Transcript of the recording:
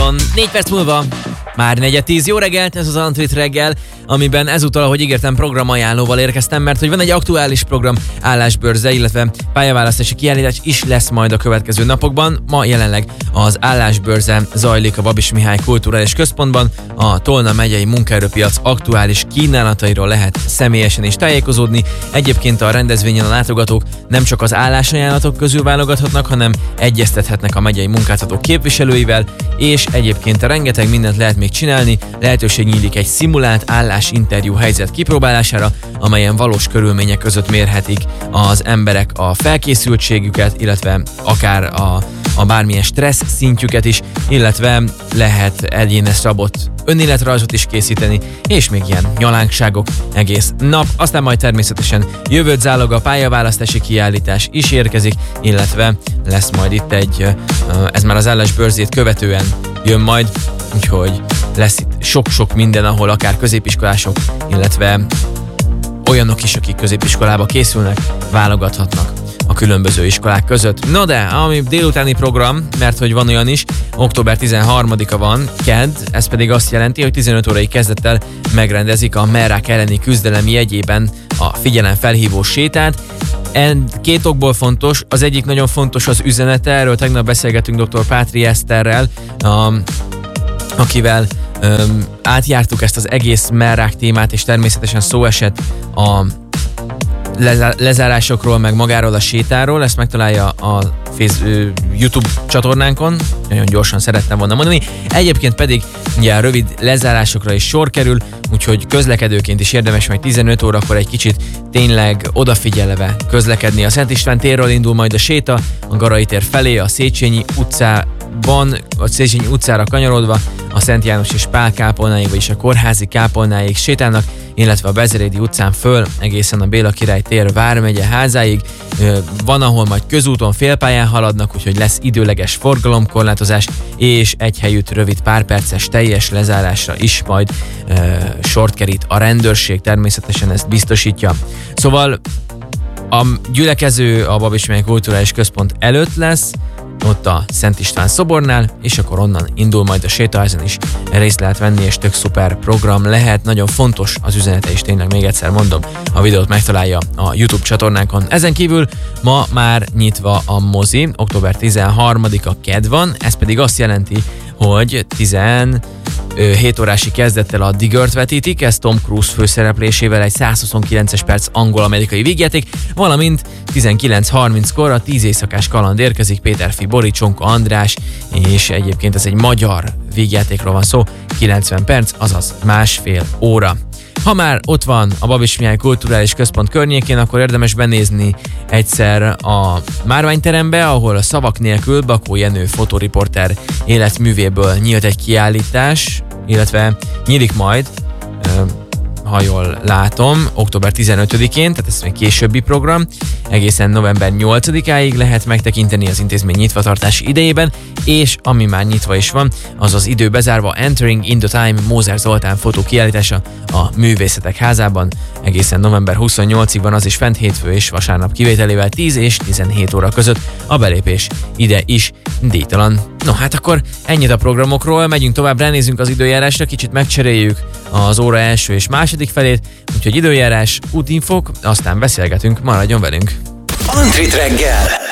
ponton 4 perc múlva már 4:10. Jó reggelt, ez az Antrit reggel, amiben ezúttal, ahogy ígértem, programajánlóval érkeztem, mert hogy van egy aktuális program, állásbörze, illetve pályaválasztási kiállítás is lesz majd a következő napokban. Ma jelenleg az állásbörze zajlik a Babis Mihály Kulturális Központban. A Tolna megyei munkaerőpiac aktuális kínálatairól lehet személyesen is tájékozódni. Egyébként a rendezvényen a látogatók nem csak az állásajánlatok közül válogathatnak, hanem egyeztethetnek a megyei munkáltatók képviselőivel, és egyébként rengeteg mindent lehet még csinálni. Lehetőség nyílik egy szimulált állásinterjú helyzet kipróbálására, amelyen valós körülmények között mérhetik az emberek a felkészültségüket, illetve akár a bármilyen stressz szintjüket is, illetve lehet egyénes szabott önéletrajzot is készíteni, és még ilyen nyalánkságok egész nap. Aztán majd természetesen jövőt zálog a pályaválasztási kiállítás is érkezik, illetve lesz majd itt ez már az állásbörzét követően jön majd, úgyhogy lesz itt sok-sok minden, ahol akár középiskolások, illetve olyanok is, akik középiskolába készülnek, válogathatnak a különböző iskolák között. No de, ami délutáni program, mert hogy van olyan is, október 13-a van, kedd, ez pedig azt jelenti, hogy 15 órai kezdettel megrendezik a merrák elleni küzdelem jegyében a figyelemfelhívó sétát. Két okból fontos, az egyik nagyon fontos az üzenete, erről tegnap beszélgetünk dr. Pátri Eszterrel, akivel átjártuk ezt az egész merrák témát, és természetesen szó esett a lezárásokról, meg magáról a sétáról. Ezt megtalálja a YouTube csatornánkon, nagyon gyorsan szerettem volna mondani. Egyébként pedig ugye a rövid lezárásokra is sor kerül, úgyhogy közlekedőként is érdemes majd 15 órakor egy kicsit tényleg odafigyelve közlekedni. A Szent István térről indul majd a séta, a Garai tér felé, a Széchenyi utcára kanyarodva, a Szent János és Pál kápolnáig, vagyis a Kórházi kápolnáig sétálnak, illetve a Bezerédi utcán föl egészen a Béla Király tér vármegye házáig. Van, ahol majd közúton félpályán haladnak, úgyhogy lesz időleges forgalomkorlátozás, és egy helyütt rövid pár perces teljes lezárásra is majd sort kerít a rendőrség, természetesen ezt biztosítja. Szóval a gyülekező a Babis Mihály Kulturális Központ előtt lesz, ott a Szent István szobornál, és akkor onnan indul majd a séta, ezen is részt lehet venni, és tök szuper program lehet. Nagyon fontos az üzenete is, tényleg még egyszer mondom, a videót megtalálja a YouTube csatornánkon. Ezen kívül ma már nyitva a mozi, október 13-a kedd van, ez pedig azt jelenti, hogy 17 órási kezdettel a Diggert vetítik, ez Tom Cruise főszereplésével egy 129 perc angol-amerikai vígjáték, valamint 19:30-kor a 10 éjszakás kaland érkezik, Péterfi Bori, Csonka András, és egyébként ez egy magyar vígjátékról van szó, 90 perc, azaz másfél óra. Ha már ott van a Babis Mihály Kulturális Központ környékén, akkor érdemes benézni egyszer a Márványterembe, ahol a Szavak nélkül Bakó Jenő fotóriporter életművéből nyílt egy kiállítás, illetve nyílik majd, ha jól látom, október 15-én, tehát ez még későbbi program, egészen november 8-áig lehet megtekinteni az intézmény nyitvatartási idejében, és ami már nyitva is van, az az idő bezárva Entering in the Time Mózer Zoltán fotókiállítása a Művészetek Házában. Egészen november 28-ig van az is fent, hétfő és vasárnap kivételével 10 és 17 óra között, a belépés ide is díjtalan. No hát akkor ennyit a programokról, megyünk tovább, ránézzünk az időjárásra, kicsit megcseréljük az óra első és második felét, úgyhogy időjárás, útinfok, aztán beszélgetünk, maradjon velünk! Antrit reggel!